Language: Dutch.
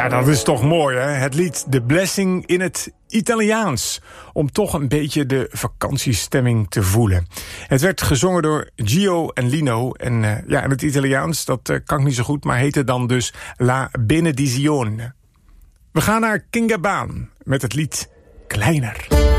Ja, dat is toch mooi, hè? Het lied The Blessing in het Italiaans. Om toch een beetje de vakantiestemming te voelen. Het werd gezongen door Gio en Lino. En in het Italiaans, dat kan ik niet zo goed, maar heette dan dus La Benedizione. We gaan naar Kinga Baan met het lied Kleiner.